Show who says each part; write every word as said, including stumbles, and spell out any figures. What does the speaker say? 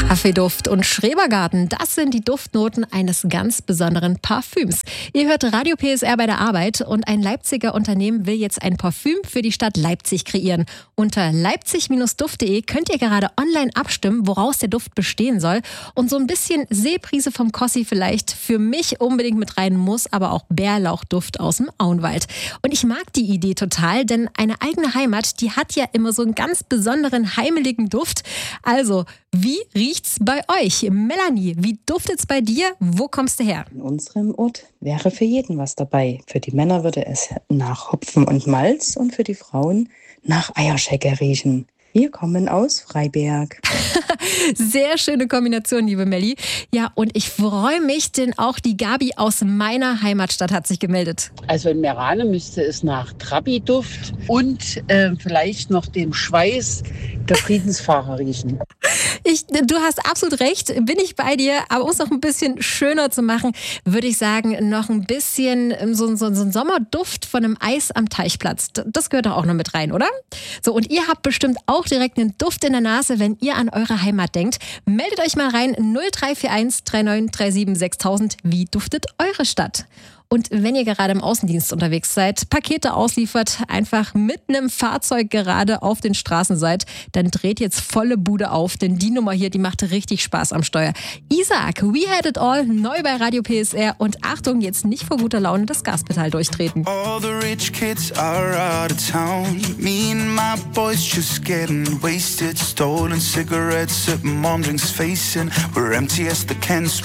Speaker 1: Kaffeeduft und Schrebergarten, das sind die Duftnoten eines ganz besonderen Parfüms. Ihr hört Radio P S R bei der Arbeit und ein Leipziger Unternehmen will jetzt ein Parfüm für die Stadt Leipzig kreieren. Unter leipzig Bindestrich duft punkt de könnt ihr gerade online abstimmen, woraus der Duft bestehen soll. Und so ein bisschen Seeprise vom Kossi vielleicht für mich unbedingt mit rein muss, aber auch Bärlauchduft aus dem Auenwald. Und ich mag die Idee total, denn eine eigene Heimat, die hat ja immer so einen ganz besonderen, heimeligen Duft. Also, wie riecht's bei euch? Melanie, wie duftet's bei dir? Wo kommst du her?
Speaker 2: In unserem Ort wäre für jeden was dabei. Für die Männer würde es nach Hopfen und Malz und für die Frauen nach Eierschecke riechen. Wir kommen aus Freiberg.
Speaker 1: Sehr schöne Kombination, liebe Melli. Ja, und ich freue mich, denn auch die Gabi aus meiner Heimatstadt hat sich gemeldet.
Speaker 3: Also in Merane müsste es nach Trabi-Duft und äh, vielleicht noch dem Schweiß der Friedensfahrer riechen.
Speaker 1: Ich, du hast absolut recht, bin ich bei dir, aber um es noch ein bisschen schöner zu machen, würde ich sagen, noch ein bisschen so, so, so ein Sommerduft von einem Eis am Teichplatz. Das gehört doch auch noch mit rein, oder? So, und ihr habt bestimmt auch direkt einen Duft in der Nase, wenn ihr an eure Heimat denkt. Meldet euch mal rein, null drei vier eins drei neun drei sieben sechstausend. Wie duftet eure Stadt? Und wenn ihr gerade im Außendienst unterwegs seid, Pakete ausliefert, einfach mit einem Fahrzeug gerade auf den Straßen seid, dann dreht jetzt volle Bude auf, denn die Nummer hier, die macht richtig Spaß am Steuer. Isaac, We Had It All, neu bei Radio P S R und Achtung, jetzt nicht vor guter Laune das Gaspedal durchtreten.
Speaker 4: All the rich kids are out of town. Me and my boys just getting wasted. Stolen cigarettes at mom drinks facing. We're empty as the cans.